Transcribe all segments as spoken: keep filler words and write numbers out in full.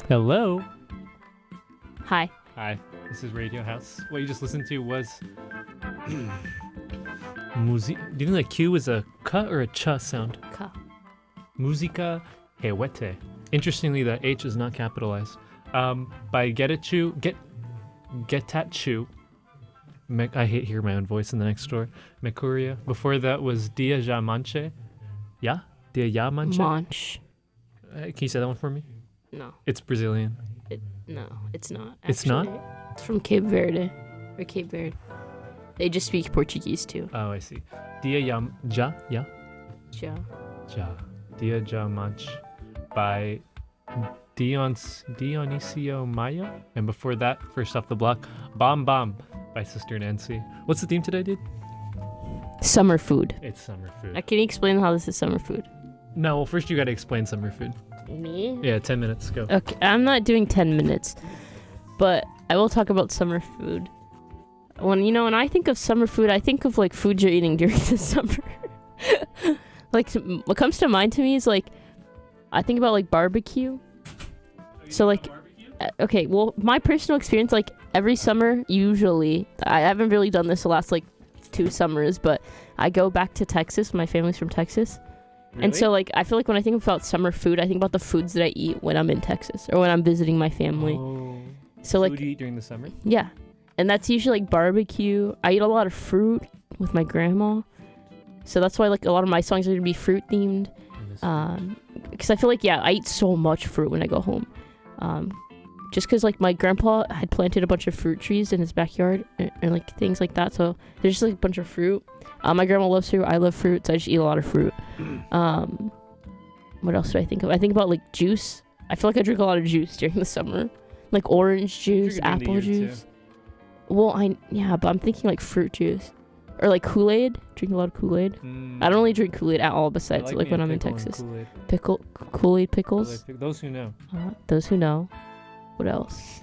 Hello. Hi. Hi. This is Radio House. What you just listened to was music. Do you think that Q is a k or a ch sound? Ka. Musica Hewete. Interestingly, the H is not capitalized. Um, by Getachu, Get Getachu. Me, I hate hearing my own voice in the next door. Mekuria. Before that was Dia Ja Manche. Yeah? Dia Ja Manche? Manch. Uh, can you say that one for me? No. It's Brazilian. It, no, it's not. It's not? actually. It's from Cape Verde. Or Cape Verde. They just speak Portuguese too. Oh, I see. Dia Ja Ja Ja Ja. Ja. Dia Ja Manche by Dions Dionisio Maya. And before that, first off the block, Bomb Bomb by Sister Nancy. What's the theme today, dude? Summer food. It's summer food. Uh, can you explain how this is summer food? No, well, first you gotta explain summer food. Me? Yeah, ten minutes, go. Okay, I'm not doing ten minutes, but I will talk about summer food. When you know, when I think of summer food, I think of like food you're eating during the summer. Like what comes to mind to me is like, I think about like barbecue. So like, uh, okay, well, my personal experience, like every summer, usually, I haven't really done this the last like two summers, but I go back to Texas. My family's from Texas. Really? And so, like, I feel like when I think about summer food, I think about the foods that I eat when I'm in Texas or when I'm visiting my family. Oh, so, food like, you eat during the summer? yeah. And that's usually, like, barbecue. I eat a lot of fruit with my grandma. So that's why, like, a lot of my songs are going to be fruit-themed. Um, because I feel like, yeah, I eat so much fruit when I go home. Um, just because, like, my grandpa had planted a bunch of fruit trees in his backyard and, and like, things like that. So there's just, like, a bunch of fruit. Uh, my grandma loves fruit. I love fruit, so I just eat a lot of fruit. Um, what else do I think of? I think about like juice. I feel like I drink a lot of juice during the summer, like orange juice, apple juice. Well, I yeah, but I'm thinking like fruit juice or like Kool-Aid. Drink a lot of Kool-Aid. Mm. I don't really drink Kool-Aid at all. Besides, like like, me when a I'm in pickle and Texas, Kool-Aid. pickle Kool-Aid pickles. Kool-Aid pick- Those who know. Uh, those who know. What else?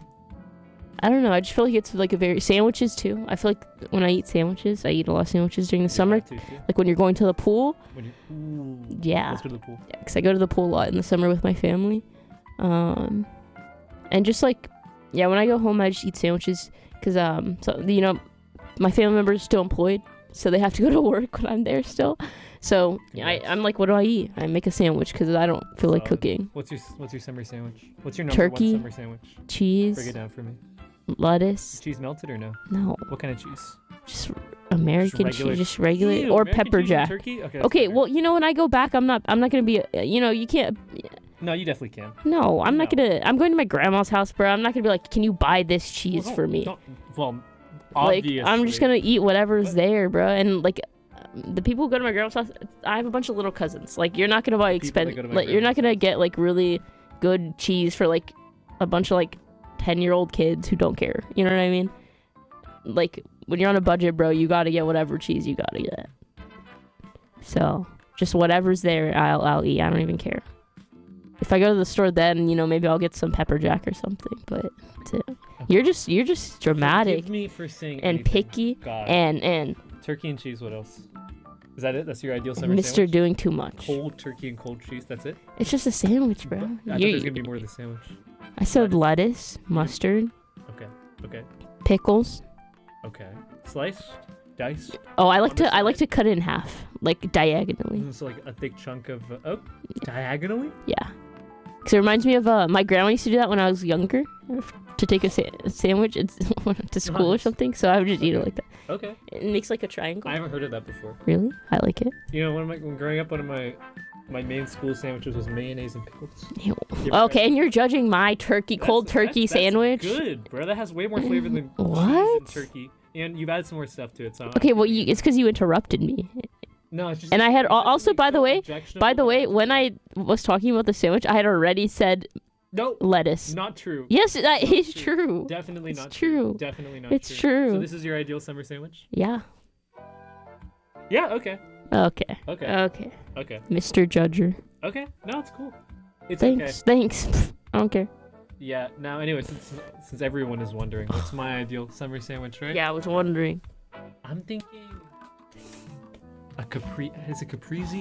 I don't know. I just feel like it's like a very sandwiches too. I feel like when I eat sandwiches, I eat a lot of sandwiches during the summer. Too, too. Like when you're going to the pool. When you, ooh, Yeah. Let's go to the pool. Yeah, because I go to the pool a lot in the summer with my family. Um, and just like, yeah, when I go home, I just eat sandwiches because, um, so, you know, my family member is still employed, so they have to go to work when I'm there still. So yeah, I, I'm like, what do I eat? I make a sandwich because I don't feel like Solid. cooking. What's your What's your summer sandwich? What's your number Turkey, one summer sandwich? Cheese, Break it down for me. lettuce. Cheese melted or no? No, What kind of cheese? just American regular- cheese, just regular, Ew, or American pepper cheese and jack. Turkey? Okay. that's Okay, better. well, you know, when I go back, I'm not, I'm not gonna be, uh, you know, you can't. No, you definitely can. No, I'm not No. gonna. I'm going to my grandma's house, bro. I'm not gonna be like, can you buy this cheese Well, for don't- me? don't- well, Like, obviously. I'm just gonna eat whatever's But- there, bro. And like, um, the people who go to my grandma's house, I have a bunch of little cousins. Like, you're not gonna buy People that expensive. go to my Like, you're not grandma's gonna house. get like really good cheese for like a bunch of like ten year old kids who don't care. You know what I mean? Like, when you're on a budget, bro, you gotta get whatever cheese you gotta get. So, just whatever's there, I'll I'll eat. I don't even care. If I go to the store, then you know maybe I'll get some pepper jack or something. But that's it. You're just you're just dramatic Forgive me for saying and anything. picky God. and and Turkey and cheese. What else? Is that it? That's your ideal summer Mister sandwich? doing too much. Cold turkey and cold cheese. That's it. It's just a sandwich, bro. I thought You- there's gonna be more to the sandwich. I said lettuce, mustard, Okay. Okay. pickles. Okay. Sliced, diced. Oh, I like On the to I like side? to cut it in half, like diagonally. So like a thick chunk of uh, oh, diagonally. Yeah, because it reminds me of uh, my grandma used to do that when I was younger, to take a, sa- a sandwich it's to school or Nice. something. So I would just eat it Okay. like that. Okay. It makes like a triangle. I haven't heard of that before. Really, I like it. You know, one of my when growing up, one of my my main school sandwiches was mayonnaise and pickles. Ew. You ever Okay, tried- and you're judging my turkey, cold That's- turkey that's- that's sandwich. Good, bro. That has way more flavor than cheese What? and turkey. And you've added some more stuff to it. So I'm Okay, not well, gonna you, eat it's because you interrupted me. it. No, it's just. and I had- it's al- also, actually by the so way- objectionable By the that way, it's- when I was talking about the sandwich, I had already said no, lettuce. not true. Yes, that Not is true. true. Definitely It's not true. Definitely not It's true. true. So this is your ideal summer sandwich? Yeah. Yeah. Okay. Okay. Okay. Okay. Okay. Mister Judger. Okay. No, it's cool. It's Thanks. okay. Thanks. I don't care. Yeah. Now, anyway, since since everyone is wondering, what's my ideal summer sandwich, right? Yeah, I was wondering. I'm thinking a capri. Is it caprese?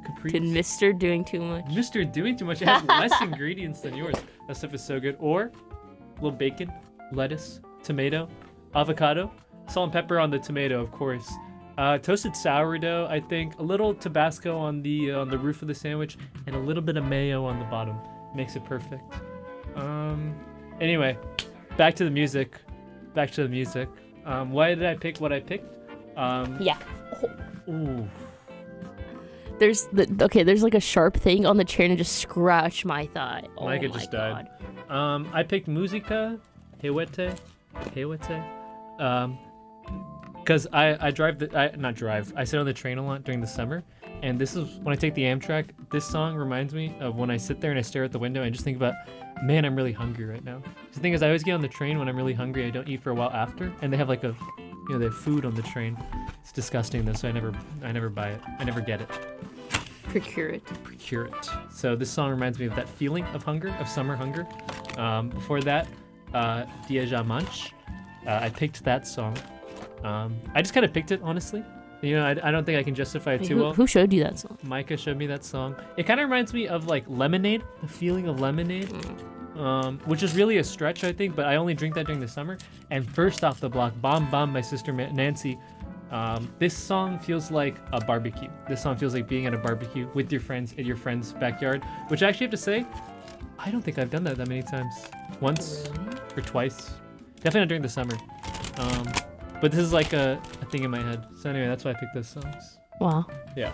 Caprice. To Mister doing too much. Mister doing too much. It has less ingredients than yours. That stuff is so good. Or a little bacon, lettuce, tomato, avocado, salt and pepper on the tomato, of course. Uh, toasted sourdough, I think. A little Tabasco on the uh, on the roof of the sandwich, and a little bit of mayo on the bottom. Makes it perfect. Um. Anyway, back to the music. Back to the music. Um. Why did I pick what I picked? Um. Yeah. Ooh. There's the okay. There's like a sharp thing on the chair and it just scratched my thigh. Oh Micah my just god. died. Um. I picked Musica Hewete. Hewete. Um. Because I, I drive the I not drive I sit on the train a lot during the summer, and this is when I take the Amtrak. This song reminds me of when I sit there and I stare at the window and I just think about, man, I'm really hungry right now. The thing is, I always get on the train when I'm really hungry. I don't eat for a while after, and they have like a, you know, they have food on the train. It's disgusting though, so I never I never buy it. I never get it. Procure it. Procure it. So this song reminds me of that feeling of hunger, of summer hunger. Um, before that, uh, Dia Ja Manche. Uh, I picked that song. Um, I just kind of picked it, honestly. You know, I, I don't think I can justify it Wait, too who, well. who showed you that song? Micah showed me that song. It kind of reminds me of like lemonade, the feeling of lemonade, um, which is really a stretch, I think, but I only drink that during the summer. And first off the block, Bomb Bomb, my sister Ma- Nancy. Um, this song feels like a barbecue. This song feels like being at a barbecue with your friends in your friend's backyard, which I actually have to say, I don't think I've done that that many times. Once or twice. Definitely not during the summer. Um, But this is like a, a thing in my head. So anyway, that's why I picked those songs. Wow. Yeah.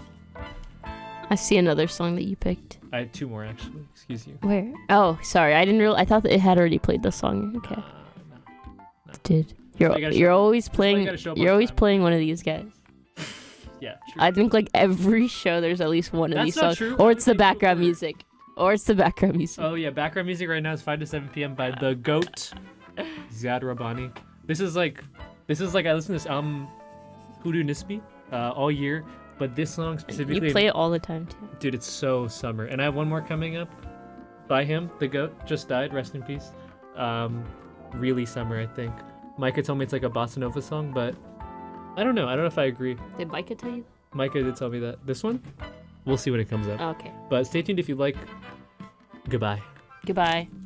I see another song that you picked. I had two more actually. Excuse you. Where? Oh, sorry. I didn't real. I thought that it had already played the song. Okay. Uh, no. No. It did. You're why you gotta you're show up- always why you playing. gotta show up You're on always time. playing one of these guys. Yeah. True. I think like every show there's at least one of That's these not songs, true. or I it's the think background before- music, or it's the background music. Oh yeah, background music right now is five to seven p.m. by the GOAT, Ziad Rabbani. This is like, this is like I listen to this album, Hoodoo Nispi, uh, all year. But this song specifically, You play it all the time too. dude, it's so summer. And I have one more coming up by him, the GOAT, just died, rest in peace. Um, really summer, I think. Micah told me it's like a bossa nova song, but I don't know. I don't know if I agree. Did Micah tell you? Micah did tell me that. This one, we'll see when it comes up. Okay. But stay tuned if you like. Goodbye. Goodbye.